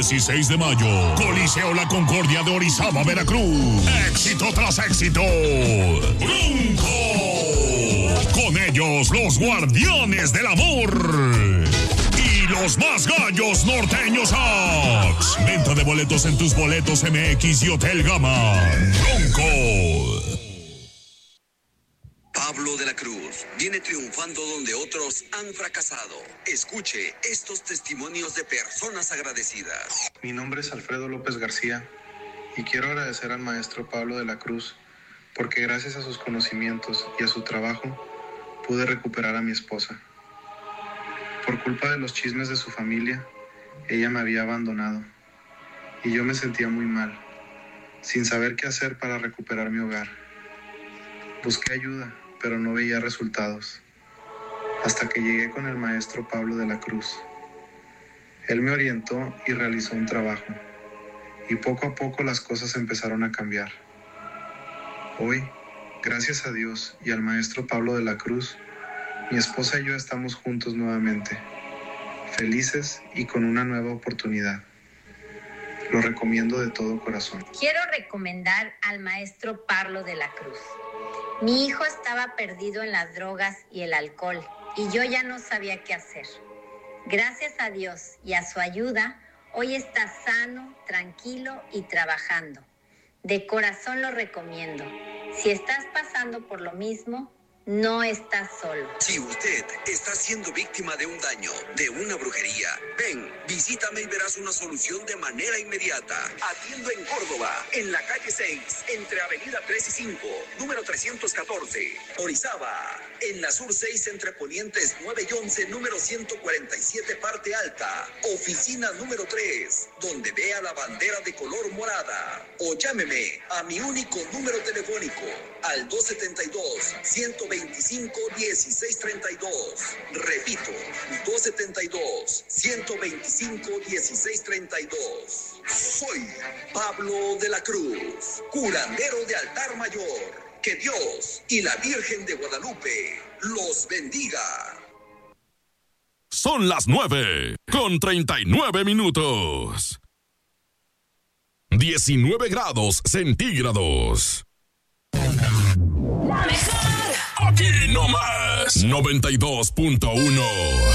16 de mayo, Coliseo La Concordia de Orizaba, Veracruz. Éxito tras éxito. ¡Bronco! Con ellos, los Guardianes del Amor. Y los más gallos norteños Ax. Venta de boletos en Tus Boletos MX y Hotel Gama. Bronco. Pablo de la Cruz viene triunfando donde otros han fracasado. Escuche estos testimonios de personas agradecidas. Mi nombre es Alfredo López García y quiero agradecer al maestro Pablo de la Cruz porque gracias a sus conocimientos y a su trabajo pude recuperar a mi esposa. Por culpa de los chismes de su familia, ella me había abandonado y yo me sentía muy mal, sin saber qué hacer para recuperar mi hogar. Busqué ayuda, pero no veía resultados, hasta que llegué con el maestro Pablo de la Cruz. Él me orientó y realizó un trabajo, y poco a poco las cosas empezaron a cambiar. Hoy, gracias a Dios y al maestro Pablo de la Cruz, mi esposa y yo estamos juntos nuevamente, felices y con una nueva oportunidad. Lo recomiendo de todo corazón. Quiero recomendar al maestro Pablo de la Cruz. Mi hijo estaba perdido en las drogas y el alcohol y yo ya no sabía qué hacer. Gracias a Dios y a su ayuda, hoy está sano, tranquilo y trabajando. De corazón lo recomiendo. Si estás pasando por lo mismo, no estás solo. Si usted está siendo víctima de un daño, de una brujería, ven, visítame y verás una solución de manera inmediata. Atiendo en Córdoba, en la calle 6, entre Avenida 3 y 5, número 314. Orizaba, en la Sur 6, entre Ponientes 9 y 11, número 147, parte alta. Oficina número 3, donde vea la bandera de color morada. O llámeme a mi único número telefónico, al 272-125-1632. Repito, 272-125-1632. Soy Pablo de la Cruz, curandero de altar mayor. Que Dios y la Virgen de Guadalupe los bendiga. Son las 9:39. 19 grados centígrados. La mejor. Aquí nomás. 92.1.